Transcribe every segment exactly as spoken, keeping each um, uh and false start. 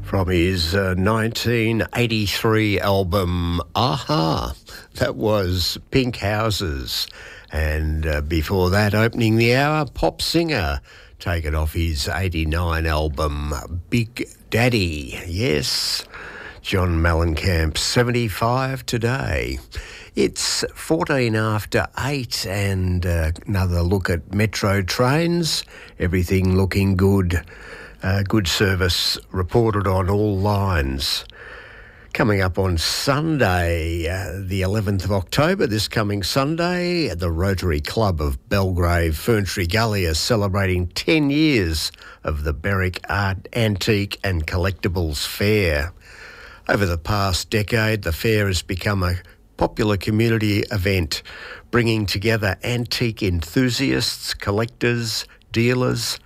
from his uh, nineteen eighty-three album Aha. That was Pink Houses. And uh, before that, opening the hour, Pop Singer, taken off his eighty-nine album Big Daddy. Yes, John Mellencamp, seventy-five today. It's fourteen after eight, and uh, another look at Metro trains. Everything looking good. Uh, good service reported on all lines. Coming up on Sunday, uh, the eleventh of October, this coming Sunday, the Rotary Club of Belgrave, Ferntree Gully, are celebrating ten years of the Berwick Art, Antique and Collectibles Fair. Over the past decade, the fair has become a popular community event, bringing together antique enthusiasts, collectors, dealers,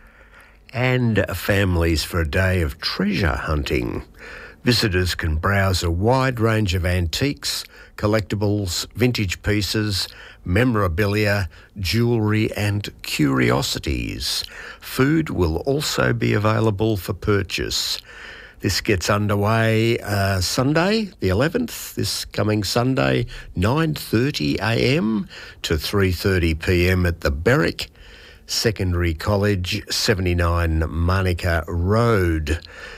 and families for a day of treasure hunting. Visitors can browse a wide range of antiques, collectibles, vintage pieces, memorabilia, jewellery and curiosities. Food will also be available for purchase. This gets underway uh, Sunday, the eleventh, this coming Sunday, nine thirty a m to three thirty p m at the Berwick Secondary College, seventy-nine Monica Road.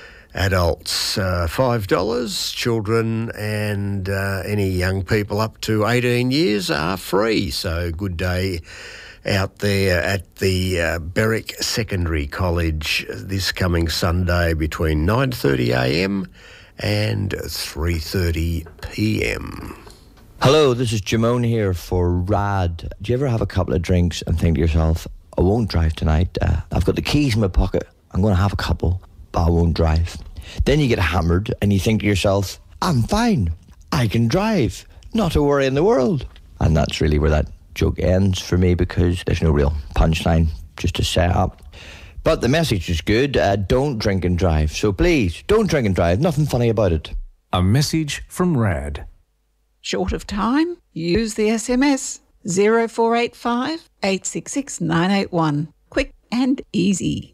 Adults, uh, five dollars. Children and uh, any young people up to eighteen years are free. So good day out there at the uh, Berwick Secondary College this coming Sunday between nine thirty a m and three thirty p m. Hello, this is Jamone here for Rad. Do you ever have a couple of drinks and think to yourself, I won't drive tonight. Uh, I've got the keys in my pocket. I'm going to have a couple, but I won't drive. Then you get hammered and you think to yourself, I'm fine. I can drive. Not a worry in the world. And that's really where that joke ends for me, because there's no real punchline, just a setup. But the message is good. Uh, don't drink and drive. So please, don't drink and drive. Nothing funny about it. A message from Rad. Short of time? Use the S M S zero four eight five, eight six six, nine eight one. Quick and easy.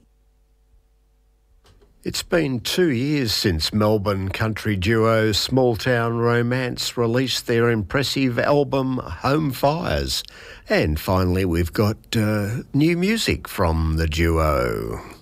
It's been two years since Melbourne country duo Small Town Romance released their impressive album Home Fires. And finally we've got uh, new music from the duo.